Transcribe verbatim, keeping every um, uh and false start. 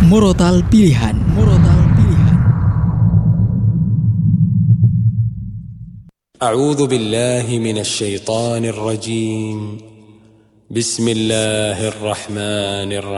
Murotal Pilihan. Murotal Pilihan. A'udzu billahi minasy syaithanir rajim. Bismillahirrahmanirrahim.